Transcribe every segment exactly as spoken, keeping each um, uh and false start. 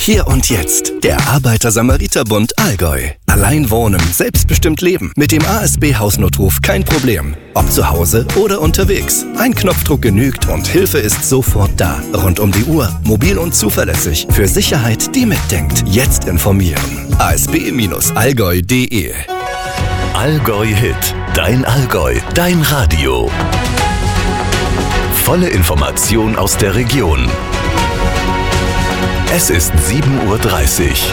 Hier und jetzt. Der Arbeiter-Samariter-Bund Allgäu. Allein wohnen, selbstbestimmt leben. Mit dem A S B-Hausnotruf kein Problem. Ob zu Hause oder unterwegs. Ein Knopfdruck genügt und Hilfe ist sofort da. Rund um die Uhr, mobil und zuverlässig. Für Sicherheit, die mitdenkt. Jetzt informieren. a s b Bindestrich allgäu punkt d e Allgäu Hit. Dein Allgäu. Dein Radio. Volle Information aus der Region. Es ist sieben Uhr dreißig.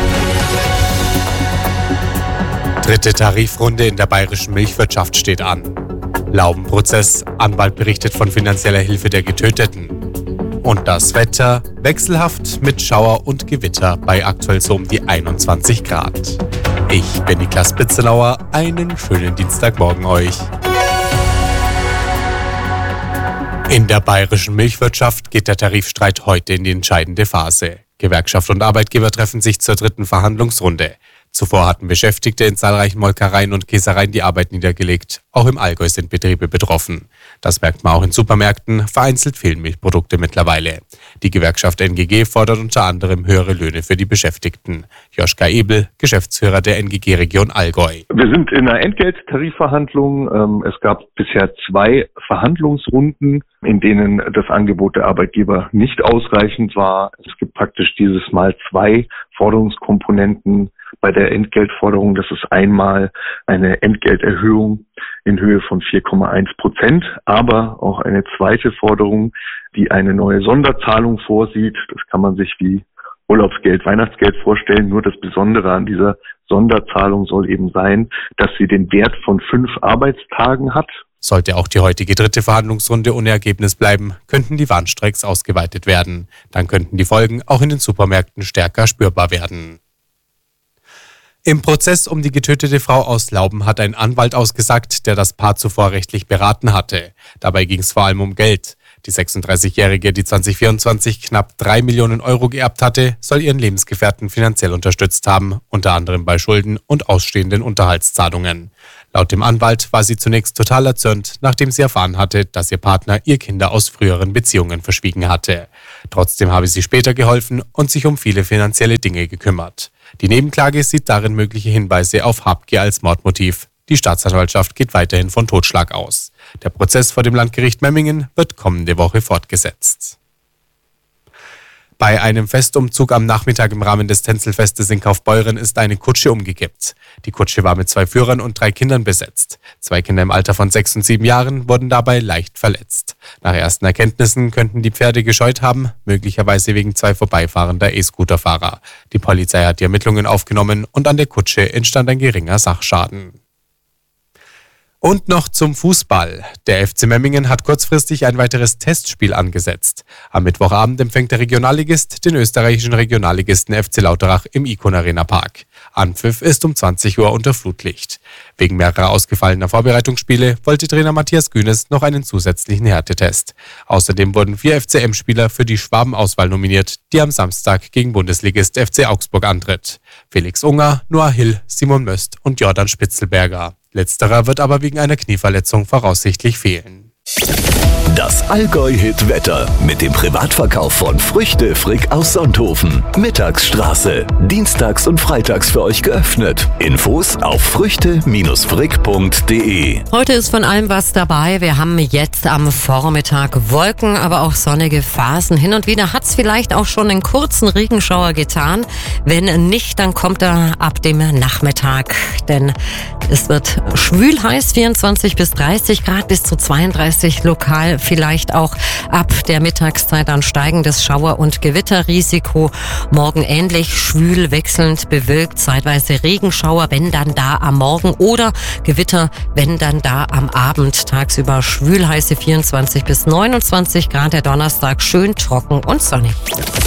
Dritte Tarifrunde in der bayerischen Milchwirtschaft steht an. Laubenprozess, Anwalt berichtet von finanzieller Hilfe der Getöteten. Und das Wetter wechselhaft mit Schauer und Gewitter bei aktuell so um die einundzwanzig Grad. Ich bin Niklas Bitzelauer, einen schönen Dienstagmorgen euch. In der bayerischen Milchwirtschaft geht der Tarifstreit heute in die entscheidende Phase. Gewerkschaft und Arbeitgeber treffen sich zur dritten Verhandlungsrunde. Zuvor hatten Beschäftigte in zahlreichen Molkereien und Käsereien die Arbeit niedergelegt. Auch im Allgäu sind Betriebe betroffen. Das merkt man auch in Supermärkten. Vereinzelt fehlen Milchprodukte mittlerweile. Die Gewerkschaft N G G fordert unter anderem höhere Löhne für die Beschäftigten. Joschka Ebel, Geschäftsführer der N G G-Region Allgäu. Wir sind in einer Entgelttarifverhandlung. Es gab bisher zwei Verhandlungsrunden, in denen das Angebot der Arbeitgeber nicht ausreichend war. Es gibt praktisch dieses Mal zwei Forderungskomponenten bei der Entgeltforderung. Das ist einmal eine Entgelterhöhung in Höhe von vier Komma eins Prozent, aber auch eine zweite Forderung, die eine neue Sonderzahlung vorsieht. Das kann man sich wie Urlaubsgeld, Weihnachtsgeld vorstellen. Nur das Besondere an dieser Sonderzahlung soll eben sein, dass sie den Wert von fünf Arbeitstagen hat. Sollte auch die heutige dritte Verhandlungsrunde ohne Ergebnis bleiben, könnten die Warnstreiks ausgeweitet werden. Dann könnten die Folgen auch in den Supermärkten stärker spürbar werden. Im Prozess um die getötete Frau aus Lauben hat ein Anwalt ausgesagt, der das Paar zuvor rechtlich beraten hatte. Dabei ging es vor allem um Geld. Die sechsunddreißigjährige, die zwanzig vierundzwanzig knapp drei Millionen Euro geerbt hatte, soll ihren Lebensgefährten finanziell unterstützt haben, unter anderem bei Schulden und ausstehenden Unterhaltszahlungen. Laut dem Anwalt war sie zunächst total erzürnt, nachdem sie erfahren hatte, dass ihr Partner ihr Kinder aus früheren Beziehungen verschwiegen hatte. Trotzdem habe sie später geholfen und sich um viele finanzielle Dinge gekümmert. Die Nebenklage sieht darin mögliche Hinweise auf Habgier als Mordmotiv. Die Staatsanwaltschaft geht weiterhin von Totschlag aus. Der Prozess vor dem Landgericht Memmingen wird kommende Woche fortgesetzt. Bei einem Festumzug am Nachmittag im Rahmen des Tänzelfestes in Kaufbeuren ist eine Kutsche umgekippt. Die Kutsche war mit zwei Führern und drei Kindern besetzt. Zwei Kinder im Alter von sechs und sieben Jahren wurden dabei leicht verletzt. Nach ersten Erkenntnissen könnten die Pferde gescheut haben, möglicherweise wegen zwei vorbeifahrender E-Scooterfahrer. Die Polizei hat die Ermittlungen aufgenommen und an der Kutsche entstand ein geringer Sachschaden. Und noch zum Fußball. Der F C Memmingen hat kurzfristig ein weiteres Testspiel angesetzt. Am Mittwochabend empfängt der Regionalligist den österreichischen Regionalligisten F C Lauterach im Icon Arena Park. Anpfiff ist um zwanzig Uhr unter Flutlicht. Wegen mehrerer ausgefallener Vorbereitungsspiele wollte Trainer Matthias Günes noch einen zusätzlichen Härtetest. Außerdem wurden vier F C M-Spieler für die Schwaben-Auswahl nominiert, die am Samstag gegen Bundesligist F C Augsburg antritt. Felix Unger, Noah Hill, Simon Möst und Jordan Spitzelberger. Letzterer wird aber wegen einer Knieverletzung voraussichtlich fehlen. Das Allgäu-Hit-Wetter mit dem Privatverkauf von Früchte Frick aus Sonthofen. Mittagsstraße. Dienstags und freitags für euch geöffnet. Infos auf früchte frick punkt d e. Heute ist von allem was dabei. Wir haben jetzt am Vormittag Wolken, aber auch sonnige Phasen. Hin und wieder hat es vielleicht auch schon einen kurzen Regenschauer getan. Wenn nicht, dann kommt er ab dem Nachmittag. Denn es wird schwül heiß, vierundzwanzig bis dreißig Grad, bis zu zweiunddreißig lokal. Vielleicht auch ab der Mittagszeit ein steigendes Schauer- und Gewitterrisiko. Morgen ähnlich schwül, wechselnd bewölkt, zeitweise Regenschauer, wenn dann da am Morgen oder Gewitter, wenn dann da am Abend. Tagsüber schwül, heiße vierundzwanzig bis neunundzwanzig Grad, der Donnerstag schön trocken und sonnig.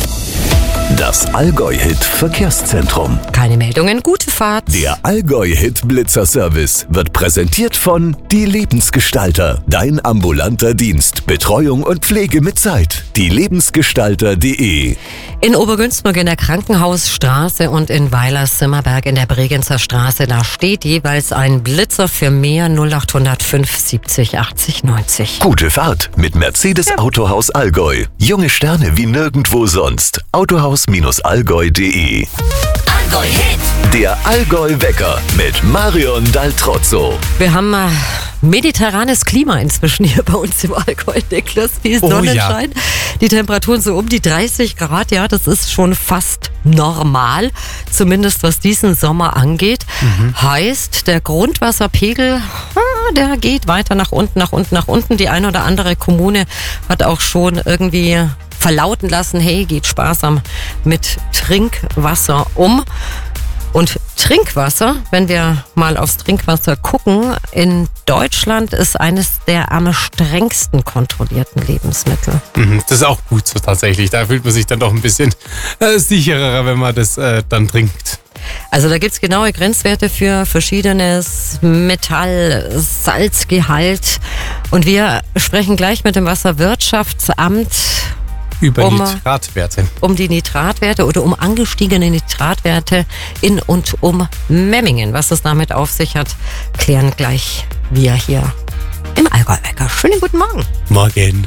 Das Allgäu-Hit Verkehrszentrum. Keine Meldungen, gute Fahrt. Der Allgäu-Hit Blitzer-Service wird präsentiert von Die Lebensgestalter. Dein ambulanter Dienst. Betreuung und Pflege mit Zeit. die lebensgestalter punkt d e. In Obergünzburg in der Krankenhausstraße und in Weiler-Simmerberg in der Bregenzer Straße, da steht jeweils ein Blitzer für mehr null acht null fünf siebzig achtzig neunzig. Gute Fahrt mit Mercedes Autohaus Allgäu. Junge Sterne wie nirgendwo sonst. Autohaus Servus-allgäu punkt de. Allgäu Hit. Der Allgäu-Wecker mit Marion Daltrozzo. Wir haben äh, mediterranes Klima inzwischen hier bei uns im Allgäu, Niklas. Viel Oh, Sonnenschein. Ja. Die Temperaturen so um die dreißig Grad. Ja, das ist schon fast normal. Zumindest was diesen Sommer angeht. Mhm. Heißt, der Grundwasserpegel, der geht weiter nach unten, nach unten, nach unten. Die eine oder andere Kommune hat auch schon irgendwie verlauten lassen, hey, geht sparsam mit Trinkwasser um. Und Trinkwasser, wenn wir mal aufs Trinkwasser gucken, in Deutschland ist eines der am strengsten kontrollierten Lebensmittel. Mhm, das ist auch gut so tatsächlich. Da fühlt man sich dann doch ein bisschen äh, sicherer, wenn man das äh, dann trinkt. Also da gibt es genaue Grenzwerte für verschiedenes Metall, Salzgehalt. Und wir sprechen gleich mit dem Wasserwirtschaftsamt Über um, Nitratwerte. Um die Nitratwerte oder um angestiegene Nitratwerte in und um Memmingen. Was es damit auf sich hat, klären gleich wir hier im Allgäu-Wecker. Schönen guten Morgen. Morgen.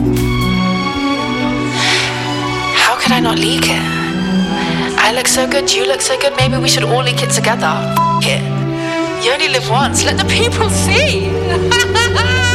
How could I not leak it? I look so good, you look so good, maybe we should all leak it together. F- it. You only live once, let the people see.